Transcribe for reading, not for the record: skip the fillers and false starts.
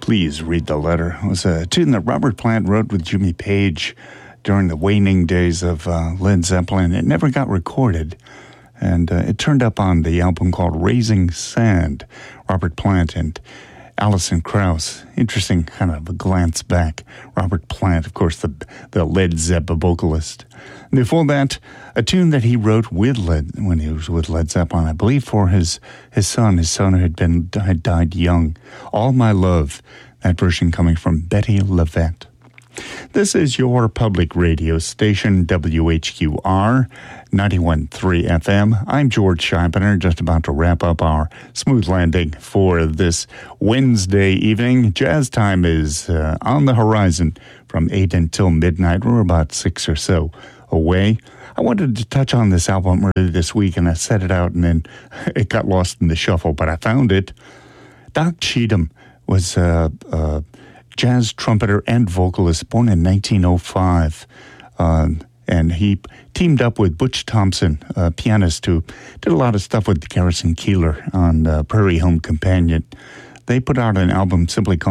Please read the letter. It was a tune that Robert Plant wrote with Jimmy Page during the waning days of Led Zeppelin. It never got recorded, and it turned up on the album called Raising Sand. Robert Plant and Alison Krauss. Interesting kind of a glance back. Robert Plant, of course, the Led Zeppelin vocalist. And before that, a tune that he wrote with when he was with Led Zeppelin, I believe for his son. His son had died young. All My Love, that version coming from Betty LaVette. This is your public radio station, WHQR 91.3 FM. I'm George Scheibner, just about to wrap up our smooth landing for this Wednesday evening. Jazz time is on the horizon from 8 until midnight. We're about 6 or so away. I wanted to touch on this album earlier this week, and I set it out, and then it got lost in the shuffle, but I found it. Doc Cheatham was jazz trumpeter and vocalist, born in 1905. And he teamed up with Butch Thompson, a pianist who did a lot of stuff with Garrison Keillor on Prairie Home Companion. They put out an album simply called